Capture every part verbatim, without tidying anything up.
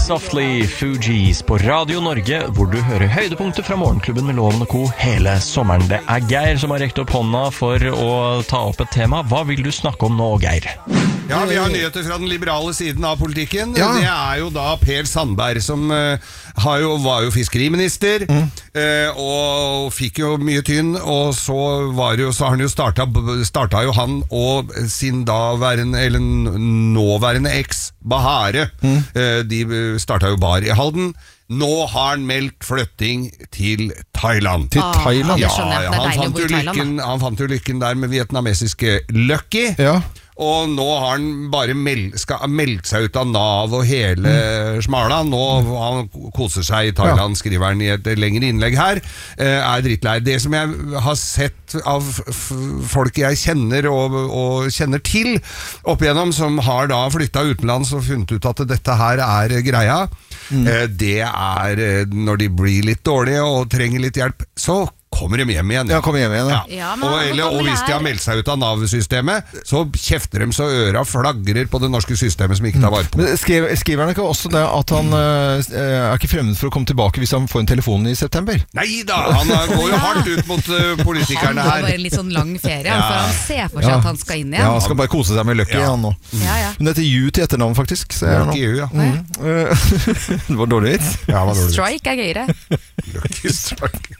Softly Fugees på Radio Norge, hvor du hører høydepunkter fra Morgenklubben med Loven og Co. hele sommeren. Det er Geir som har rekt opp hånda for å ta opp et tema. Hva vil du snakke om nå, Geir? Ja, vi har nyheter fra den liberale siden av politikken. Ja. Det er jo da Per Sandberg som uh, har jo, var jo fiskeriminister, mm. uh, og fikk jo mye tynn, og så, var jo, så har han jo startet, startet jo han og sin daværende, eller nåværende eks, Bahare. Mm. Uh, de startet jo bar i Halden. Nå har han meldt flytting til Thailand. Til Thailand? Ja, ja, han, fant jo lykken, han fant jo lykken der med vietnamesiske Lucky. Ja. Og nå har han bare meld, skal meldt seg ut av Nav og hele mm. smala. Nå han koser seg i Thailand, ja. Skriver han i et lengre innlegg her. Er drittlei. Det som jeg har sett av folk jeg kjenner og, og kjenner til opp igjennom, som har da flyttet utenlands og funnet ut at dette her er greia, mm. det er når de blir litt dårlige og trenger litt hjelp, så kommer de hjem igjen. Ja, kommer hjem igjen, ja. Ja, og, eller, og hvis de har meldt seg ut av Nav-systemet, så kjefter de så øra flagrer på det norske systemet som ikke tar vare på. Men skriver, skriver han ikke også det at han uh, er ikke fremmed for å komme tilbake hvis han får en telefon i september? Nei da, han går jo hardt ut mot uh, politikerne her. Han går bare litt sånn lang ferie, ja. For han ser for seg ja. At han skal inn igjen. Ja, han skal bare kose seg med Lucky, ja. Han nå. Ja, ja. Men dette er Ju til etternavn, faktisk. Lucky Ju, ja. Mm. Det var dårlig vits. Ja, var dårlig. Strike er gøyere. Lucky Strike.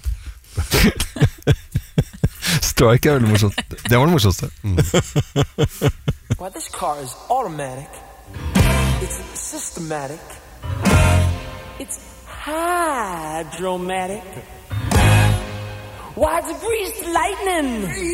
Strike er veldig morsomt. Det var det morsomste. Mm. Well, this car is automatic. It's systematic. It's hydromatic. Why, it's greased lightning.